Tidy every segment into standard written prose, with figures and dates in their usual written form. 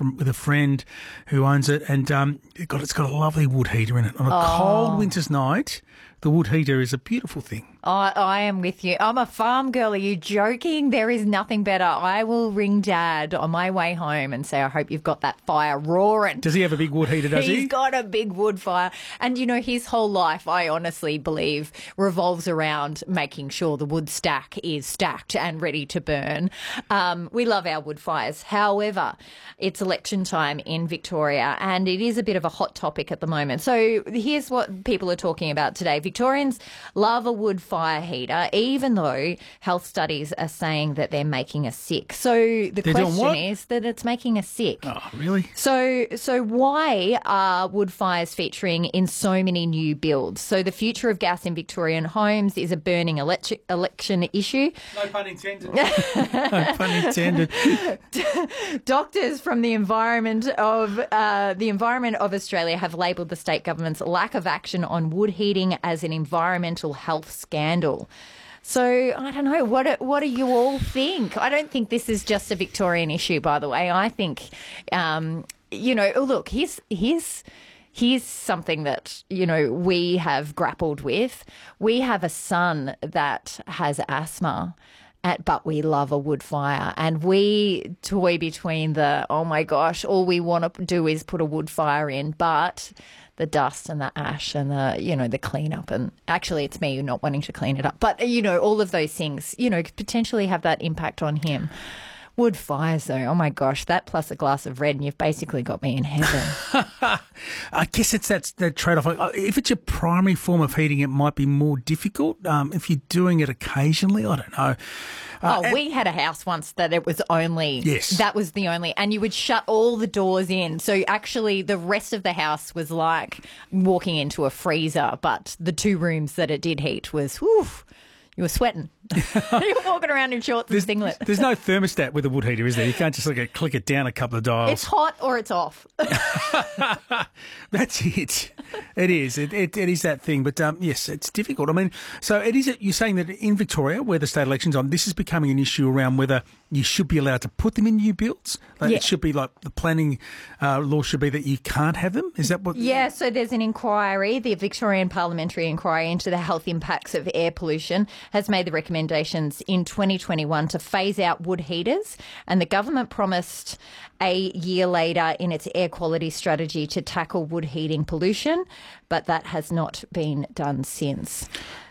with a friend who owns it, and it's got a lovely wood heater in it. On a cold winter's night, the wood heater is a beautiful thing. I am with you. I'm a farm girl. Are you joking? There is nothing better. I will ring Dad on my way home and say, I hope you've got that fire roaring. Does he have a big wood heater, does he? He's got a big wood fire. And, his whole life, I honestly believe, revolves around making sure the wood stack is stacked and ready to burn. We love our wood fires. However, it's election time in Victoria and it is a bit of a hot topic at the moment. So here's what people are talking about today. Victorians love a wood fire heater, even though health studies are saying that they're making us sick. So the question is that it's making us sick. Oh, really? So why are wood fires featuring in so many new builds? So the future of gas in Victorian homes is a burning election issue. No pun intended. No pun intended. Doctors from the Environment of Australia have labelled the state government's lack of action on wood heating as an environmental health scandal. So I don't know. What do you all think? I don't think this is just a Victorian issue, by the way. I think, look, here's something that, we have grappled with. We have a son that has asthma. But we love a wood fire, and we toy between oh my gosh, all we want to do is put a wood fire in, but the dust and the ash and the cleanup, and actually it's me not wanting to clean it up, but all of those things, could potentially have that impact on him. Wood fires, though, oh my gosh, that plus a glass of red and you've basically got me in heaven. I guess it's that trade-off. If it's your primary form of heating, it might be more difficult. If you're doing it occasionally, I don't know. We had a house once that it was only, yes, that was the only, and you would shut all the doors in. So actually the rest of the house was like walking into a freezer, but the 2 rooms that it did heat was, whew, you were sweating. You were walking around in shorts and singlet. There's no thermostat with a wood heater, is there? You can't just click it down a couple of dials. It's hot or it's off. That's it. It is. It is that thing. But yes, it's difficult. I mean, so it is. You're saying that in Victoria, where the state election's on, this is becoming an issue around whether you should be allowed to put them in new builds. Yeah. It should be like the planning law should be that you can't have them. Is that what? Yeah. So there's an inquiry. The Victorian Parliamentary Inquiry into the health impacts of air pollution has made the recommendations in 2021 to phase out wood heaters, and the government promised a year later in its air quality strategy to tackle wood heating pollution, but that has not been done since.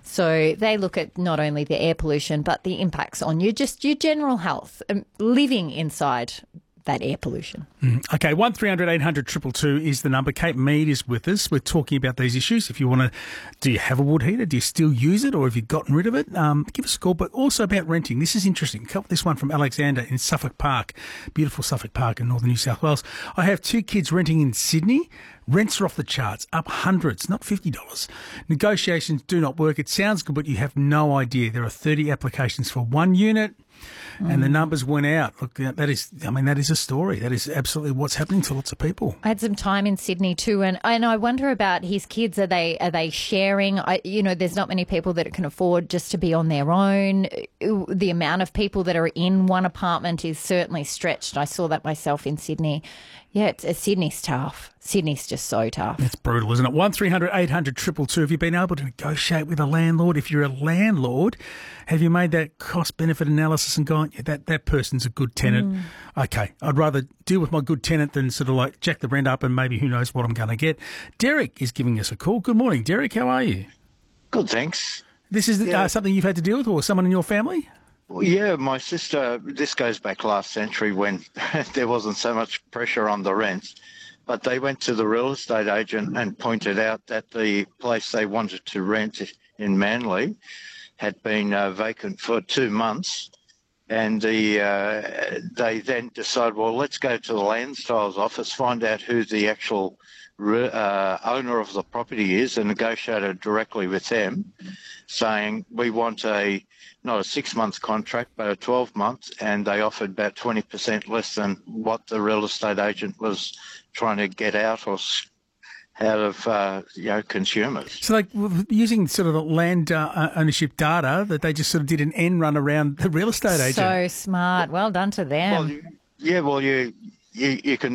So they look at not only the air pollution but the impacts on your general health, living inside that air pollution. Okay, 1300 800 222 is the number. Kate Mead is with us. We're talking about these issues. If you want to, do you have a wood heater? Do you still use it, or have you gotten rid of it? Give us a call, but also about renting. This is interesting. This one from Alexander in Suffolk Park, beautiful Suffolk Park in northern New South Wales. I have 2 kids renting in Sydney. Rents are off the charts, up hundreds, not $50. Negotiations do not work. It sounds good, but you have no idea. There are 30 applications for 1 unit. And the numbers went out. Look, that is a story. That is absolutely what's happening to lots of people. I had some time in Sydney too, and I wonder about his kids. Are they sharing? There's not many people that can afford just to be on their own. The amount of people that are in one apartment is certainly stretched. I saw that myself in Sydney. Yeah, Sydney's tough. Sydney's just so tough. It's brutal, isn't it? 1300 800 222. Have you been able to negotiate with a landlord? If you're a landlord, have you made that cost-benefit analysis and gone, yeah, that person's a good tenant? Okay, I'd rather deal with my good tenant than sort of jack the rent up and maybe who knows what I'm going to get. Derek is giving us a call. Good morning, Derek. How are you? Good, thanks. This is something you've had to deal with, or someone in your family? Well, yeah, my sister, this goes back last century when there wasn't so much pressure on the rents, but they went to the real estate agent and pointed out that the place they wanted to rent in Manly had been vacant for 2 months, and they then decided, well, let's go to the Land Styles office, find out who the actual owner of the property is, and negotiated directly with them, saying we want not a 6-month contract, but a 12-month, and they offered about 20% less than what the real estate agent was trying to get out of consumers. So using sort of the land ownership data, that they just sort of did an end run around the real estate agent. So smart. Well done to them. Well, you can